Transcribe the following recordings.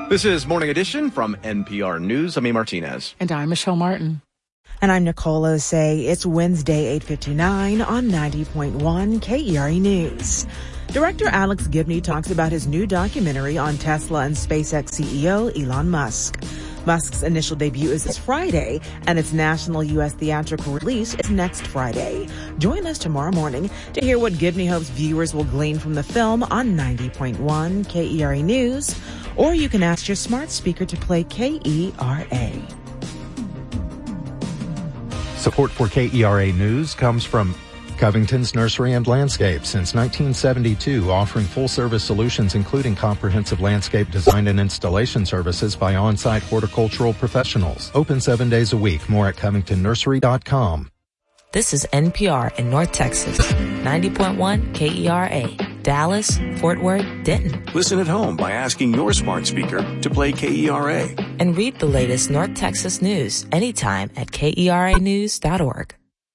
This is Morning Edition from NPR News. I'm A. Martinez. And I'm Michelle Martin. And I'm Nicole Osei. It's Wednesday, 8:59 on 90.1 KERE News. Director Alex Gibney talks about his new documentary on Tesla and SpaceX CEO Elon Musk. Musk's initial debut is this Friday, and its national U.S. theatrical release is next Friday. Join us tomorrow morning to hear what Gibney hopes viewers will glean from the film on 90.1 KERE News, or you can ask your smart speaker to play KERA. Support for KERA News comes from Covington's Nursery and Landscape, since 1972, offering full-service solutions including comprehensive landscape design and installation services by on-site horticultural professionals. Open 7 days a week. More at covingtonnursery.com. This is NPR in North Texas, 90.1 KERA, Dallas, Fort Worth, Denton. Listen at home by asking your smart speaker to play KERA. And read the latest North Texas news anytime at KERAnews.org.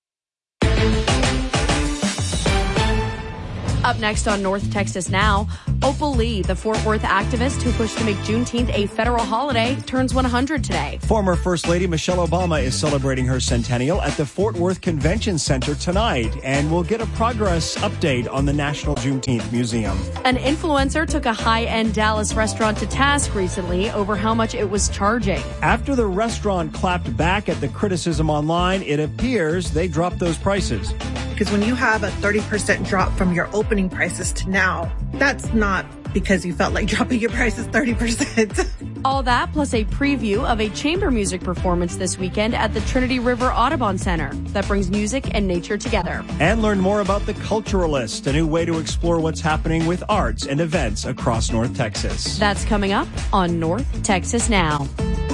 Up next on North Texas Now, Opal Lee, the Fort Worth activist who pushed to make Juneteenth a federal holiday, turns 100 today. Former First Lady Michelle Obama is celebrating her centennial at the Fort Worth Convention Center tonight, and we'll get a progress update on the National Juneteenth Museum. An influencer took a high-end Dallas restaurant to task recently over how much it was charging. After the restaurant clapped back at the criticism online, it appears they dropped those prices. Because when you have a 30% drop from your opening prices to now, that's not because you felt like dropping your prices 30%. All that plus a preview of a chamber music performance this weekend at the Trinity River Audubon Center that brings music and nature together. And learn more about The Culturalist, a new way to explore what's happening with arts and events across North Texas. That's coming up on North Texas Now.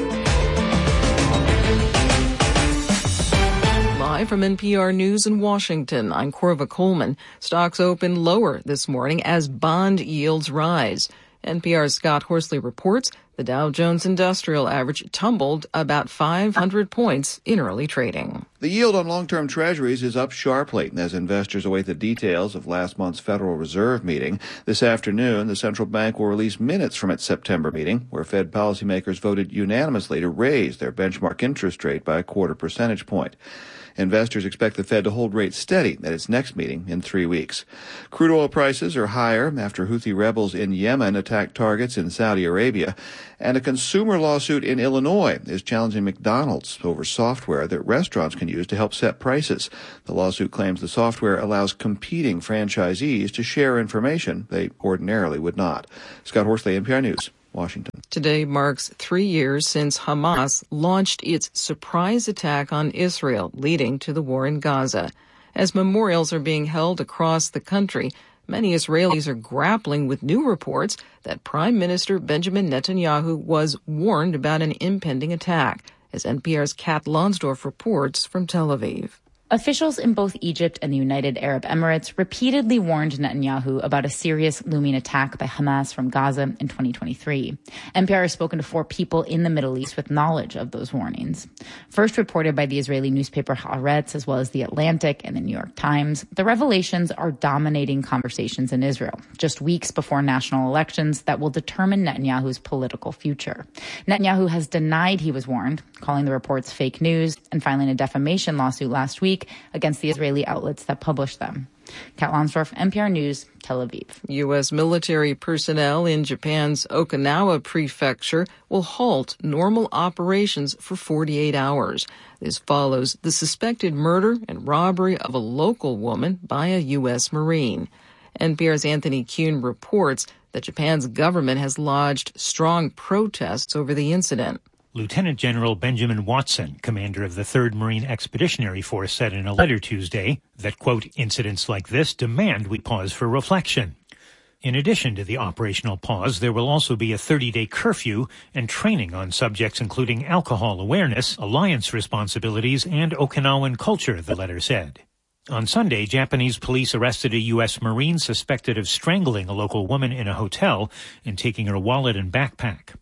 Live from NPR News in Washington, I'm Corva Coleman. Stocks open lower this morning as bond yields rise. NPR's Scott Horsley reports the Dow Jones Industrial Average tumbled about 500 points in early trading. The yield on long-term treasuries is up sharply as investors await the details of last month's Federal Reserve meeting. This afternoon, the central bank will release minutes from its September meeting, where Fed policymakers voted unanimously to raise their benchmark interest rate by a quarter percentage point. Investors expect the Fed to hold rates steady at its next meeting in 3 weeks. Crude oil prices are higher after Houthi rebels in Yemen attacked targets in Saudi Arabia. And a consumer lawsuit in Illinois is challenging McDonald's over software that restaurants can use to help set prices. The lawsuit claims the software allows competing franchisees to share information they ordinarily would not. Scott Horsley, NPR News, Washington. Today marks 3 years since Hamas launched its surprise attack on Israel, leading to the war in Gaza. As memorials are being held across the country, many Israelis are grappling with new reports that Prime Minister Benjamin Netanyahu was warned about an impending attack, as NPR's Kat Lonsdorf reports from Tel Aviv. Officials in both Egypt and the United Arab Emirates repeatedly warned Netanyahu about a serious looming attack by Hamas from Gaza in 2023. NPR has spoken to 4 people in the Middle East with knowledge of those warnings. First reported by the Israeli newspaper Haaretz, as well as The Atlantic and the New York Times, the revelations are dominating conversations in Israel, just weeks before national elections that will determine Netanyahu's political future. Netanyahu has denied he was warned, calling the reports fake news and filing a defamation lawsuit last week against the Israeli outlets that published them. Kat Lonsdorf, NPR News, Tel Aviv. U.S. military personnel in Japan's Okinawa prefecture will halt normal operations for 48 hours. This follows the suspected murder and robbery of a local woman by a U.S. Marine. NPR's Anthony Kuhn reports that Japan's government has lodged strong protests over the incident. Lieutenant General Benjamin Watson, commander of the 3rd Marine Expeditionary Force, said in a letter Tuesday that, quote, incidents like this demand we pause for reflection. In addition to the operational pause, there will also be a 30-day curfew and training on subjects including alcohol awareness, alliance responsibilities, and Okinawan culture, the letter said. On Sunday, Japanese police arrested a U.S. Marine suspected of strangling a local woman in a hotel and taking her wallet and backpack.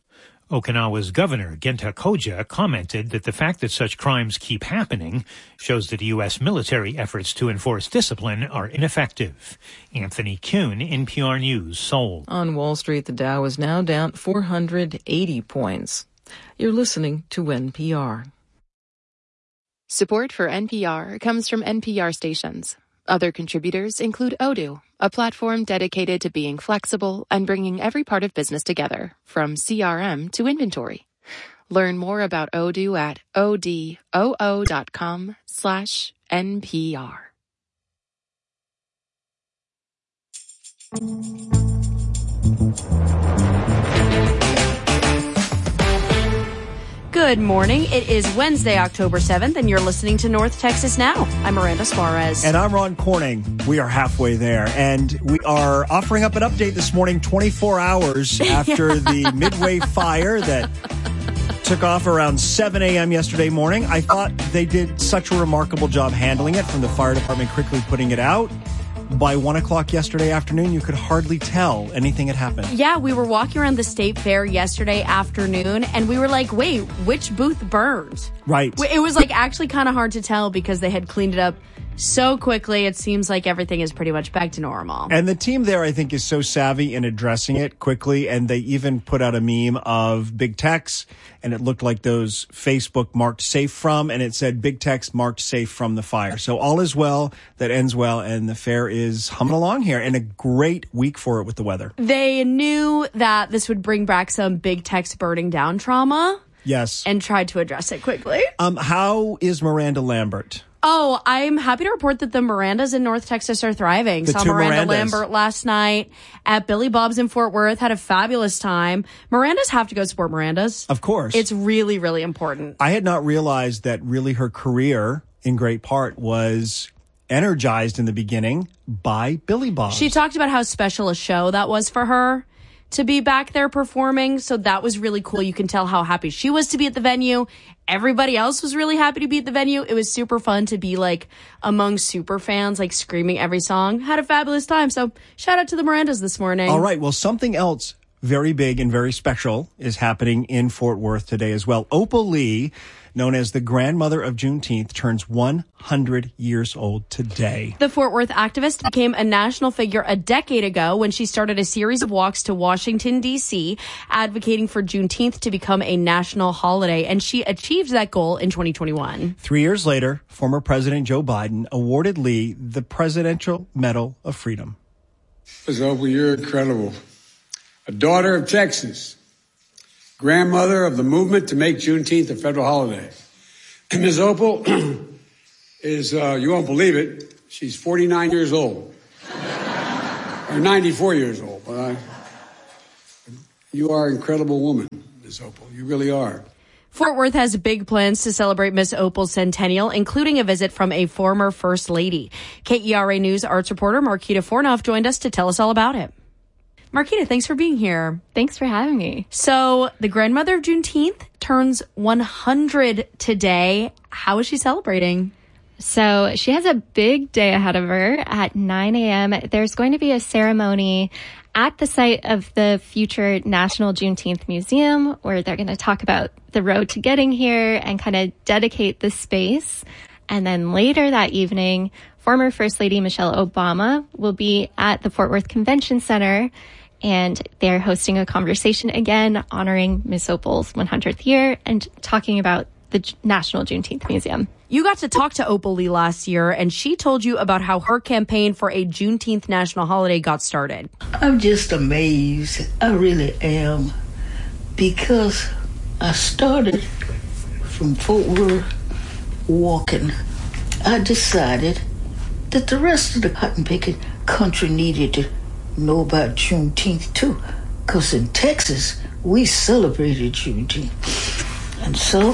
Okinawa's governor, Genta Koja, commented that the fact that such crimes keep happening shows that U.S. military efforts to enforce discipline are ineffective. Anthony Kuhn, NPR News, Seoul. On Wall Street, the Dow is now down 480 points. You're listening to NPR. Support for NPR comes from NPR stations. Other contributors include Odoo, a platform dedicated to being flexible and bringing every part of business together, from CRM to inventory. Learn more about Odoo at odoo.com/NPR. Good morning. It is Wednesday, October 7th, and you're listening to North Texas Now. I'm Miranda Suarez. And I'm Ron Corning. We are halfway there, and we are offering up an update this morning, 24 hours after the Midway fire that took off around 7 a.m. yesterday morning. I thought they did such a remarkable job handling it, from the fire department quickly putting it out. By 1 o'clock yesterday afternoon, you could hardly tell anything had happened. Yeah, we were walking around the state fair yesterday afternoon, and we were like, wait, which booth burned? Right. It was like actually kind of hard to tell because they had cleaned it up so quickly. It seems like everything is pretty much back to normal. And the team there, I think, is so savvy in addressing it quickly. And they even put out a meme of Big Tex, and it looked like those Facebook marked safe from, and it said Big Tex marked safe from the fire. So all is well that ends well, and the fair is humming along here, and a great week for it with the weather. They knew that this would bring back some Big Tex burning down trauma. Yes. And tried to address it quickly. How is Miranda Lambert? Oh, I'm happy to report that the Mirandas in North Texas are thriving. The Saw two Miranda Mirandas. Lambert last night at Billy Bob's in Fort Worth. Had a fabulous time. Mirandas have to go support Mirandas. Of course. It's really, really important. I had not realized that really her career, in great part, was energized in the beginning by Billy Bob. She talked about how special a show that was for her to be back there performing. So that was really cool. You can tell how happy she was to be at the venue. Everybody else was really happy to be at the venue. It was super fun to be like among super fans, like screaming every song. Had a fabulous time. So shout out to the Mirandas this morning. All right. Well, something else very big and very special is happening in Fort Worth today as well. Opal Lee, known as the grandmother of Juneteenth, turns 100 years old today. The Fort Worth activist became a national figure a decade ago when she started a series of walks to Washington, D.C., advocating for Juneteenth to become a national holiday, and she achieved that goal in 2021. 3 years later, former President Joe Biden awarded Lee the Presidential Medal of Freedom. Ms. Opal, you're incredible. A daughter of Texas, grandmother of the movement to make Juneteenth a federal holiday. And Ms. Opal is, you won't believe it, she's 49 years old. Or 94 years old. But you are an incredible woman, Ms. Opal. You really are. Fort Worth has big plans to celebrate Miss Opal's centennial, including a visit from a former First Lady. KERA News arts reporter Marquita Fornoff joined us to tell us all about it. Marquita, thanks for being here. Thanks for having me. So the grandmother of Juneteenth turns 100 today. How is she celebrating? So she has a big day ahead of her. At 9 a.m., there's going to be a ceremony at the site of the future National Juneteenth Museum, where they're going to talk about the road to getting here and kind of dedicate the space. And then later that evening, former First Lady Michelle Obama will be at the Fort Worth Convention Center, and they're hosting a conversation again honoring Miss Opal's 100th year and talking about the National Juneteenth Museum. You got to talk to Opal Lee last year, and she told you about how her campaign for a Juneteenth national holiday got started. I'm just amazed. I really am. Because I started from Fort Worth walking. I decided that the rest of the cotton-picking country needed to know about Juneteenth too. Because in Texas, we celebrated Juneteenth. And so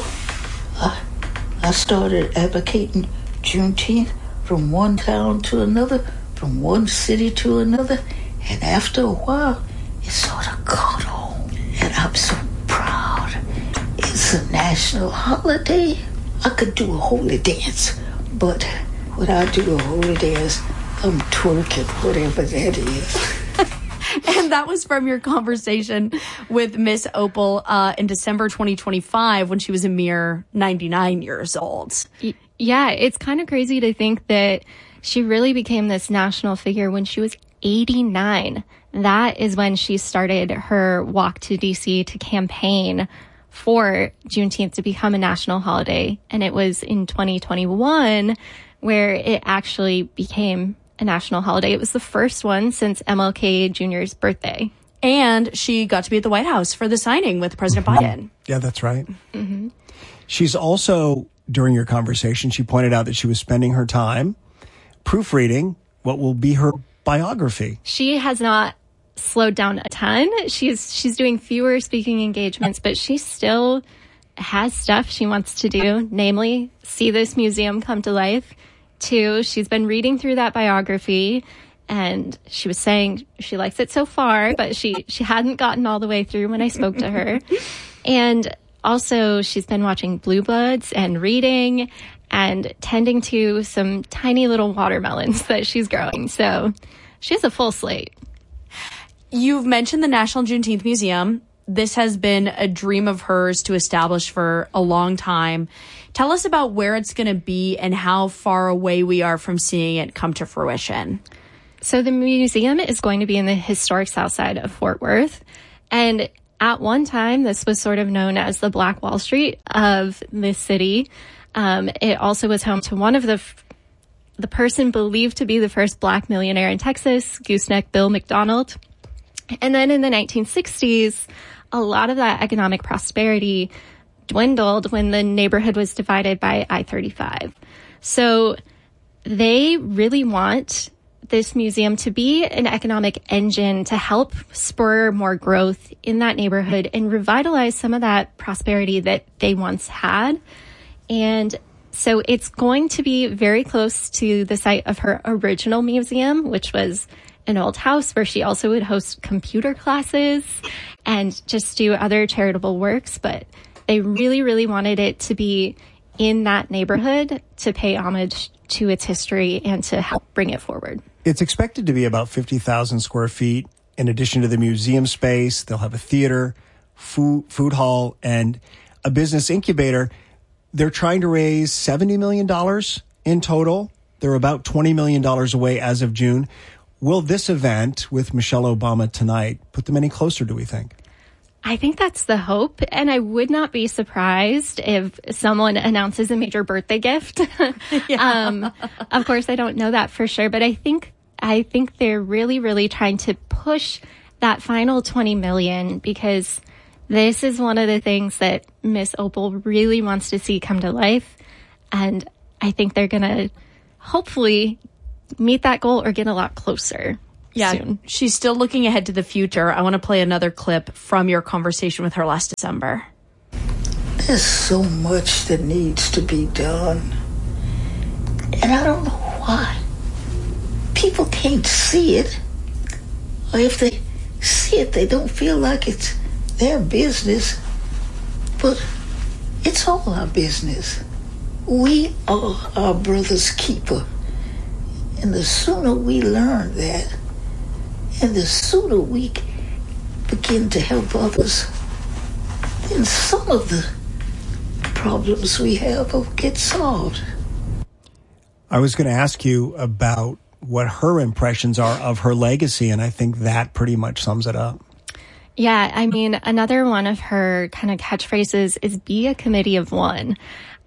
I started advocating Juneteenth from one town to another, from one city to another, and after a while, it sort of caught on. And I'm so proud. It's a national holiday. I could do a holy dance, but when I do a holy dance, I'm twerking, whatever that is. And that was from your conversation with Miss Opal in December 2025 when she was a mere 99 years old. Yeah, it's kind of crazy to think that she really became this national figure when she was 89. That is when she started her walk to DC to campaign for Juneteenth to become a national holiday. And it was in 2021 where it actually became a national holiday. It was the first one since MLK Jr.'s birthday. And she got to be at the White House for the signing with President Biden. Yeah, that's right. Mm-hmm. She's also, during your conversation, she pointed out that she was spending her time proofreading what will be her biography. She has not slowed down a ton. She's doing fewer speaking engagements, but she still has stuff she wants to do, namely see this museum come to life. 2, she's been reading through that biography, and she was saying she likes it so far, but she hadn't gotten all the way through when I spoke to her. And also she's been watching Blue Bloods and reading and tending to some tiny little watermelons that she's growing. So she has a full slate. You've mentioned the National Juneteenth Museum. This has been a dream of hers to establish for a long time. Tell us about where it's going to be and how far away we are from seeing it come to fruition. So the museum is going to be in the historic south side of Fort Worth. And at one time, this was sort of known as the Black Wall Street of this city. It also was home to one of the person believed to be the first Black millionaire in Texas, Gooseneck Bill McDonald. And then in the 1960s, a lot of that economic prosperity dwindled when the neighborhood was divided by I-35. So they really want this museum to be an economic engine to help spur more growth in that neighborhood and revitalize some of that prosperity that they once had. And so it's going to be very close to the site of her original museum, which was an old house where she also would host computer classes and just do other charitable works. But they really, really wanted it to be in that neighborhood to pay homage to its history and to help bring it forward. It's expected to be about 50,000 square feet. In addition to the museum space, they'll have a theater, food hall, and a business incubator. They're trying to raise $70 million in total. They're about $20 million away as of June. Will this event with Michelle Obama tonight put them any closer, do we think? I think that's the hope, and I would not be surprised if someone announces a major birthday gift. Of course, I don't know that for sure, but I think they're really, really trying to push that final $20 million because this is one of the things that Miss Opal really wants to see come to life, and I think they're going to hopefully meet that goal or get a lot closer. Yeah, soon. She's still looking ahead to the future. I want to play another clip from your conversation with her last December. There's so much that needs to be done. And I don't know why. People can't see it. Or if they see it, they don't feel like it's their business. But it's all our business. We are our brother's keeper. And the sooner we learn that, and the sooner we begin to help others, then some of the problems we have will get solved. I was going to ask you about what her impressions are of her legacy, and I think that pretty much sums it up. Yeah, I mean, another one of her kind of catchphrases is be a committee of one.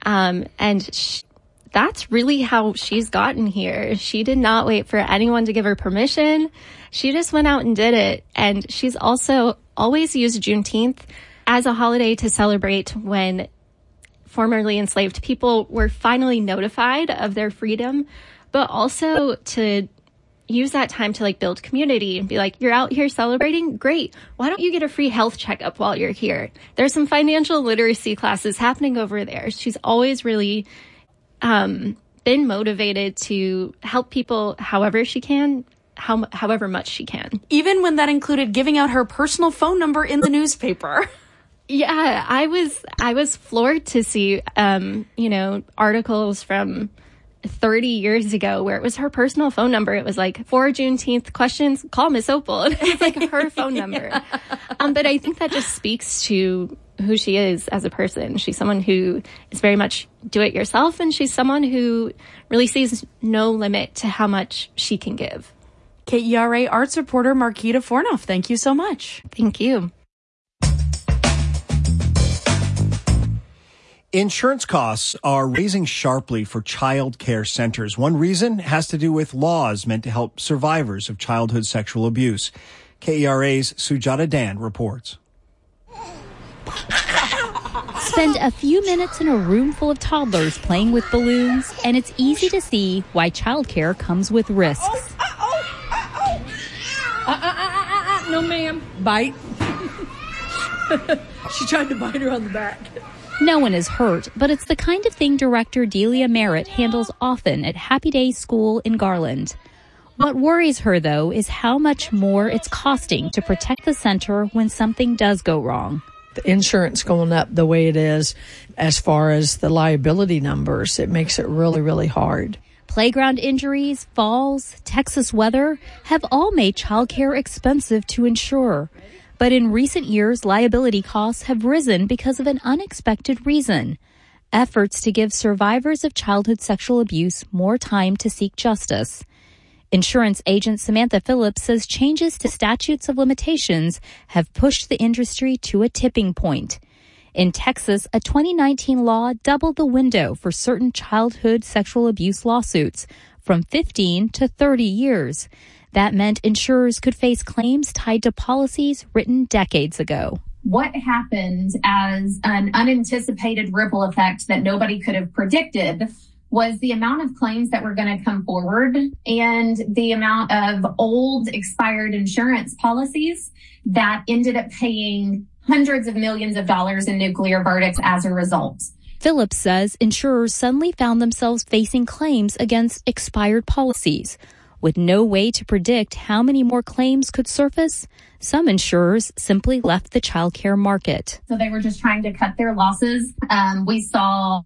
That's really how she's gotten here. She did not wait for anyone to give her permission. She just went out and did it. And she's also always used Juneteenth as a holiday to celebrate when formerly enslaved people were finally notified of their freedom, but also to use that time to like build community and be like, you're out here celebrating? Great. Why don't you get a free health checkup while you're here? There's some financial literacy classes happening over there. She's always really been motivated to help people however she can, however much she can. Even when that included giving out her personal phone number in the newspaper. Yeah, I was floored to see, articles from 30 years ago where it was her personal phone number. It was like, for Juneteenth questions, call Miss Opal. And it's like her phone number. But I think that just speaks to who she is as a person. She's someone who is very much do it yourself, and she's someone who really sees no limit to how much she can give. KERA arts reporter Marquita Fornoff, thank you so much. Thank you. Insurance costs are rising sharply for child care centers. One reason has to do with laws meant to help survivors of childhood sexual abuse. KERA's Sujata Dan reports. Spend a few minutes in a room full of toddlers playing with balloons, and it's easy to see why childcare comes with risks. No, ma'am. Bite. She tried to bite her on the back. No one is hurt, but it's the kind of thing director Delia Merritt handles often at Happy Days School in Garland. What worries her, though, is how much more it's costing to protect the center when something does go wrong. The insurance going up the way it is, as far as the liability numbers, it makes it really, really hard. Playground injuries, falls, Texas weather have all made childcare expensive to insure. But in recent years, liability costs have risen because of an unexpected reason: efforts to give survivors of childhood sexual abuse more time to seek justice. Insurance agent Samantha Phillips says changes to statutes of limitations have pushed the industry to a tipping point. In Texas, a 2019 law doubled the window for certain childhood sexual abuse lawsuits from 15 to 30 years. That meant insurers could face claims tied to policies written decades ago. What happened as an unanticipated ripple effect that nobody could have predicted was the amount of claims that were going to come forward and the amount of old expired insurance policies that ended up paying hundreds of millions of dollars in nuclear verdicts as a result. Phillips says insurers suddenly found themselves facing claims against expired policies. With no way to predict how many more claims could surface, some insurers simply left the childcare market. So they were just trying to cut their losses. We saw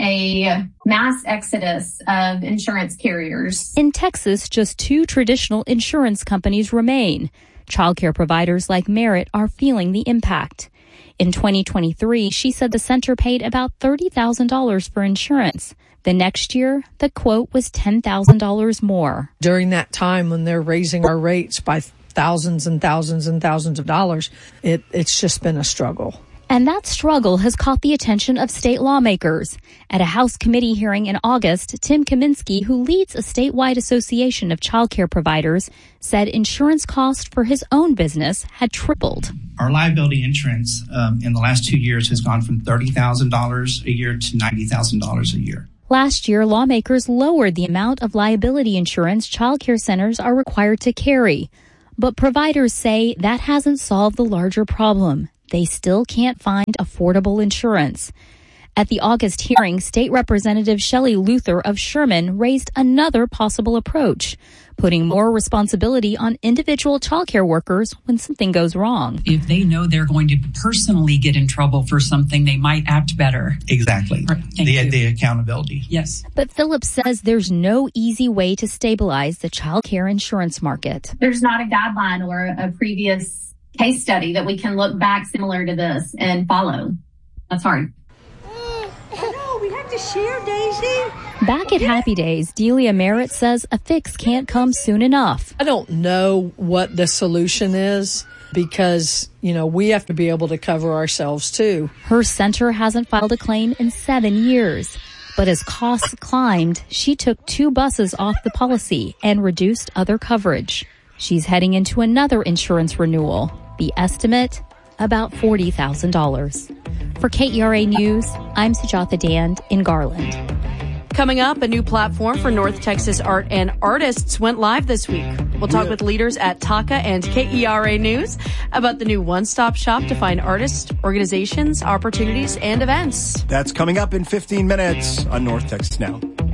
a mass exodus of insurance carriers. In Texas, just 2 traditional insurance companies remain. Childcare providers like Merritt are feeling the impact. In 2023, she said the center paid about $30,000 for insurance. The next year, the quote was $10,000 more. During that time when they're raising our rates by thousands and thousands and thousands of dollars, it's just been a struggle. And that struggle has caught the attention of state lawmakers. At a House committee hearing in August, Tim Kaminsky, who leads a statewide association of childcare providers, said insurance costs for his own business had tripled. Our liability insurance in the last 2 years has gone from $30,000 a year to $90,000 a year. Last year, lawmakers lowered the amount of liability insurance childcare centers are required to carry. But providers say that hasn't solved the larger problem. They still can't find affordable insurance. At the August hearing, State Representative Shelley Luther of Sherman raised another possible approach, putting more responsibility on individual childcare workers when something goes wrong. If they know they're going to personally get in trouble for something, they might act better. Exactly. The accountability. Yes. But Phillips says there's no easy way to stabilize the childcare insurance market. There's not a guideline or a previous case study that we can look back similar to this and follow. That's hard. No, we have to share, Daisy. Back at Happy Days, Delia Merritt says a fix can't come soon enough. I don't know what the solution is because, we have to be able to cover ourselves too. Her center hasn't filed a claim in 7 years. But as costs climbed, she took 2 buses off the policy and reduced other coverage. She's heading into another insurance renewal. The estimate, about $40,000. For KERA News, I'm Sujata Dand in Garland. Coming up, a new platform for North Texas art and artists went live this week. We'll talk with leaders at TACA and KERA News about the new one-stop shop to find artists, organizations, opportunities, and events. That's coming up in 15 minutes on North Texas Now.